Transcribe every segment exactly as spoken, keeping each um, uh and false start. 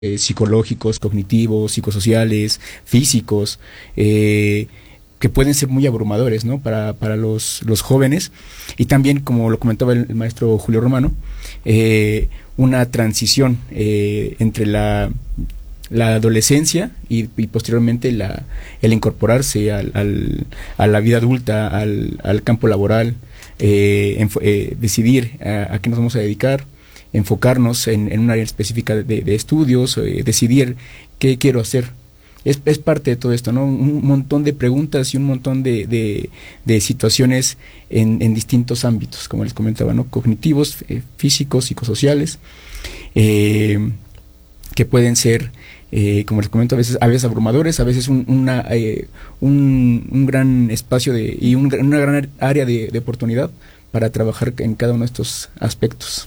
eh, psicológicos, cognitivos, psicosociales, físicos, eh, que pueden ser muy abrumadores, ¿no? Para, para los, los jóvenes. Y también, como lo comentaba el, el maestro Julio Romano, eh, una transición eh, entre la, la adolescencia y, y posteriormente la, el incorporarse al, al, a la vida adulta, al, al campo laboral, eh, en, eh, decidir a, a qué nos vamos a dedicar, enfocarnos en, en un área específica de, de estudios, eh, decidir qué quiero hacer. Es, es parte de todo esto, ¿no? Un montón de preguntas y un montón de, de, de situaciones en, en distintos ámbitos, como les comentaba, ¿no? Cognitivos, eh, físicos, psicosociales, eh, que pueden ser, eh, como les comento, a veces, a veces abrumadores, a veces un, una, eh, un, un gran espacio de, y un, una gran área de, de oportunidad para trabajar en cada uno de estos aspectos.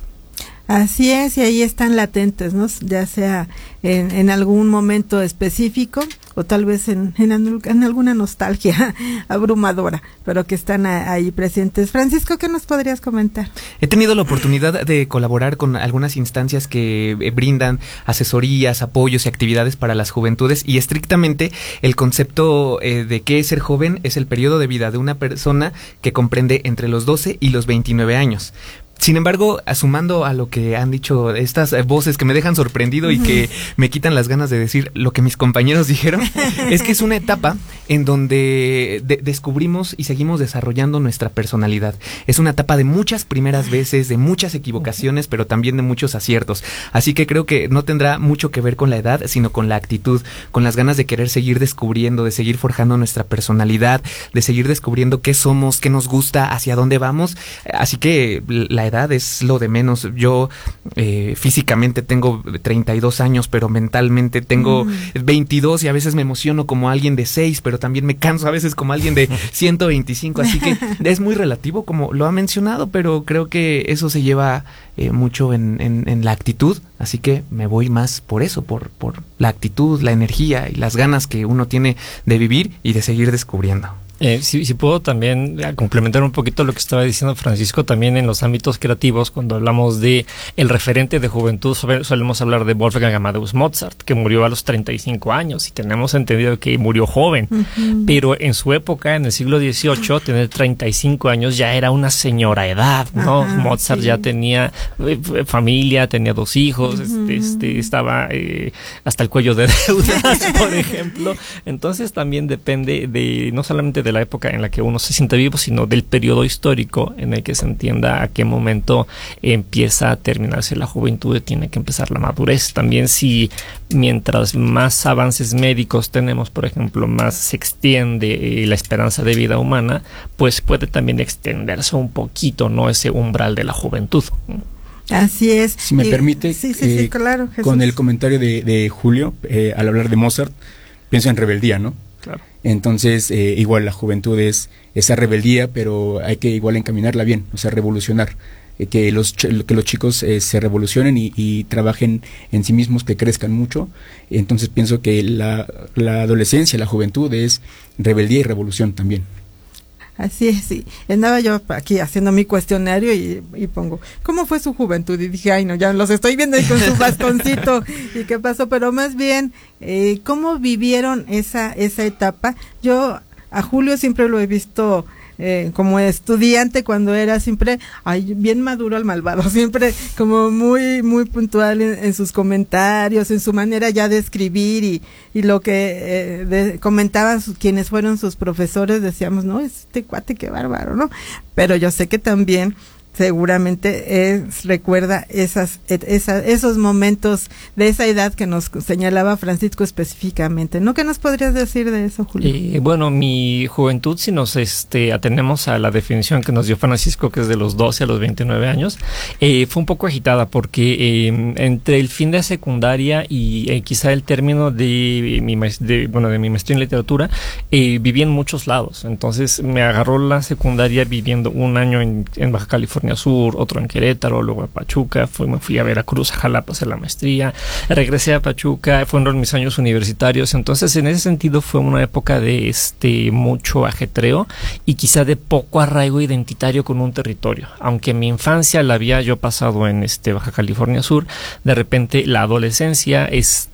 Así es, y ahí están latentes, ¿no? Ya sea en, en algún momento específico o tal vez en, en, en alguna nostalgia abrumadora, pero que están a, ahí presentes. Francisco, ¿qué nos podrías comentar? He tenido la oportunidad de colaborar con algunas instancias que eh, brindan asesorías, apoyos y actividades para las juventudes, y estrictamente el concepto eh, de qué es ser joven es el periodo de vida de una persona que comprende entre los doce y los veintinueve años. Sin embargo, sumando a lo que han dicho estas eh, voces que me dejan sorprendido y que me quitan las ganas de decir lo que mis compañeros dijeron, es que es una etapa en donde de- descubrimos y seguimos desarrollando nuestra personalidad. Es una etapa de muchas primeras veces, de muchas equivocaciones, pero también de muchos aciertos. Así que creo que no tendrá mucho que ver con la edad, sino con la actitud, con las ganas de querer seguir descubriendo, de seguir forjando nuestra personalidad, de seguir descubriendo qué somos, qué nos gusta, hacia dónde vamos. Así que la edad es lo de menos. Yo eh, físicamente tengo treinta y dos años, pero mentalmente tengo mm. veintidós, y a veces me emociono como alguien de seis, pero también me canso a veces como alguien de ciento veinticinco, así que es muy relativo, como lo ha mencionado, pero creo que eso se lleva eh, mucho en, en, en la actitud, así que me voy más por eso, por, por la actitud, la energía y las ganas que uno tiene de vivir y de seguir descubriendo. Eh, si, si puedo también complementar un poquito lo que estaba diciendo Francisco, también en los ámbitos creativos, cuando hablamos de el referente de juventud, solemos hablar de Wolfgang Amadeus Mozart, que murió a los treinta y cinco años, y tenemos entendido que murió joven, uh-huh. pero en su época, en el siglo dieciocho, tener treinta y cinco años ya era una señora edad, ¿no? Uh-huh, Mozart sí. ya tenía eh, familia, tenía dos hijos, uh-huh. este, este, estaba eh, hasta el cuello de deudas, por ejemplo. Entonces también depende de, no solamente de la época en la que uno se siente vivo, sino del periodo histórico en el que se entienda a qué momento empieza a terminarse la juventud y tiene que empezar la madurez. También, si mientras más avances médicos tenemos, por ejemplo, más se extiende eh, la esperanza de vida humana, pues puede también extenderse un poquito, ¿no?, ese umbral de la juventud. Así es. Si me y, permite, sí, sí, eh, sí, claro, Jesús. Con el comentario de, de Julio, eh, al hablar de Mozart, pienso en rebeldía, ¿no? Claro. Entonces, eh, igual la juventud es esa rebeldía, pero hay que igual encaminarla bien, o sea, revolucionar, eh, que los ch- que los chicos eh, se revolucionen y, y trabajen en sí mismos, que crezcan mucho. Entonces pienso que la, la adolescencia, la juventud es rebeldía y revolución también. Así es, sí. Andaba yo aquí haciendo mi cuestionario y, y pongo, ¿cómo fue su juventud? Y dije, ay no, ya los estoy viendo ahí con su bastoncito. ¿Y qué pasó? Pero más bien, eh, ¿cómo vivieron esa, esa etapa? Yo a Julio siempre lo he visto eh, como estudiante cuando era siempre, ay, bien maduro al malvado, siempre como muy, muy puntual en, en sus comentarios, en su manera ya de escribir y, y lo que eh, de, comentaban sus, quienes fueron sus profesores, decíamos, no, este cuate qué bárbaro, ¿no? Pero yo sé que también seguramente es, recuerda esas, esa, esos momentos de esa edad que nos señalaba Francisco específicamente, ¿no? ¿Qué nos podrías decir de eso, Julio? Eh, bueno, mi juventud, si nos este, atenemos a la definición que nos dio Francisco, que es de los doce a los veintinueve años, eh, fue un poco agitada porque eh, entre el fin de secundaria y eh, quizá el término de mi, de, bueno, de mi maestría en literatura, eh, viví en muchos lados. Entonces me agarró la secundaria viviendo un año en, en Baja California California Sur, otro en Querétaro, luego a Pachuca, fui, me fui a Veracruz, a Jalapa a hacer la maestría, regresé a Pachuca, fueron mis años universitarios, entonces en ese sentido fue una época de este mucho ajetreo y quizá de poco arraigo identitario con un territorio, aunque mi infancia la había yo pasado en este Baja California Sur, de repente la adolescencia es